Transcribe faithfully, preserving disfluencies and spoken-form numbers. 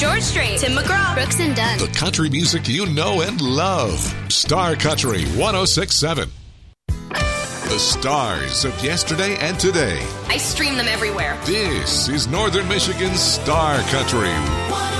George Strait, Tim McGraw, Brooks and Dunn. The country music you know and love. Star Country one oh six point seven. The stars of yesterday and today. I stream them everywhere. This is Northern Michigan's Star Country.